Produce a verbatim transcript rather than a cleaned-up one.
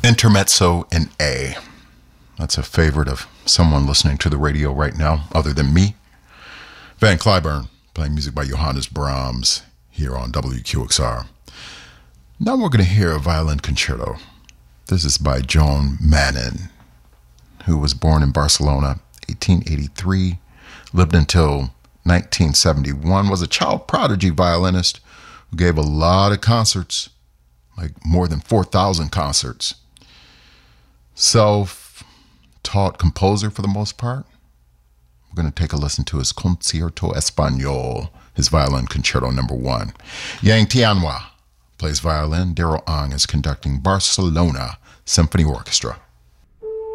Intermezzo in A. That's a favorite of someone listening to the radio right now, other than me. Van Cliburn, playing music by Johannes Brahms here on W Q X R. Now we're going to hear a violin concerto. This is by Joan Manin, who was born in Barcelona, eighteen eighty-three, lived until nineteen seventy-one, was a child prodigy violinist who gave a lot of concerts, like more than four thousand concerts. Self-taught composer for the most part. We're going to take a listen to his Concierto Español, his violin concerto number one. Yang Tianhua plays violin. Daryl Ong is conducting Barcelona Symphony Orchestra.